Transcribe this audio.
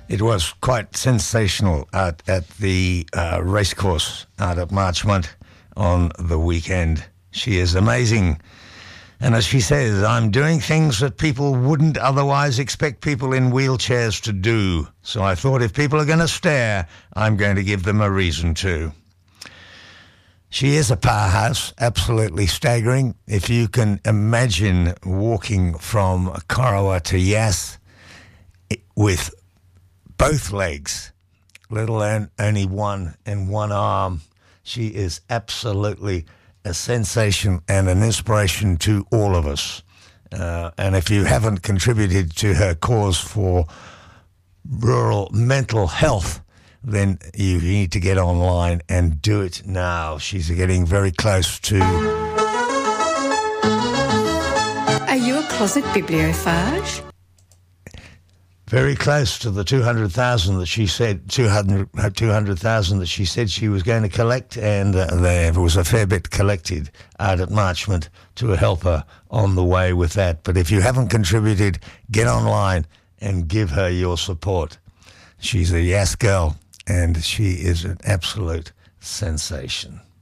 It was quite sensational at the racecourse out at Marchmont on the weekend. She is amazing. And as she says, I'm doing things that people wouldn't otherwise expect people in wheelchairs to do. So I thought if people are going to stare, I'm going to give them a reason to. She is a powerhouse, absolutely staggering. If you can imagine walking from Corowa to Yass with both legs, let alone only one and one arm, she is absolutely a sensation and an inspiration to all of us. And if you haven't contributed to her cause for rural mental health, then you need to get online and do it now. She's getting very close to... Are you a closet bibliophage? Very close to the 200,000 that she said, 200,000 that she said she was going to collect, and there was a fair bit collected out at Marchmont to help her on the way with that. But if you haven't contributed, get online and give her your support. She's a Yass girl, and she is an absolute sensation.